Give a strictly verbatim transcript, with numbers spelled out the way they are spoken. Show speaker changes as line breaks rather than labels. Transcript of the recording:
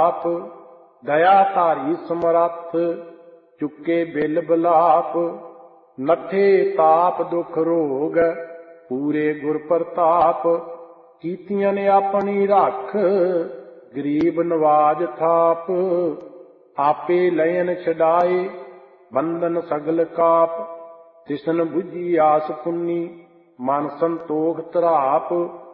ਪ੍ਰਤਾਪ, ਦਇਆ ਧਾਰੀ ਸਮਰੱਥ, ਚੁੱਕੇ ਬਿਲ ਬਿਲਾਪ। ਨੱਠੇ ਤਾਪ ਦੁਖ ਰੋਗ, ਪੂਰੇ ਗੁਰ ਪ੍ਰਤਾਪ। ਕੀਤੀਆਂ ਨੇ ਆਪਣੀ ਰੱਖ, ਗਰੀਬ ਨਵਾਜ ਥਾਪ। ਆਪੇ ਲयन ਛਡਾਏ, ਬੰਧਨ ਸਗਲ ਕਾਪ। ਤਿਸਨ ਬੁਝੀ ਆਸ ਪੁੰਨੀ, ਮਨ ਸੰਤੋਖ ਤਰਾਪ।